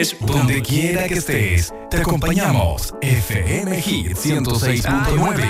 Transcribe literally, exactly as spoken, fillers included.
es Donde quiera que estés, te acompañamos. F M Hit ciento seis punto nueve.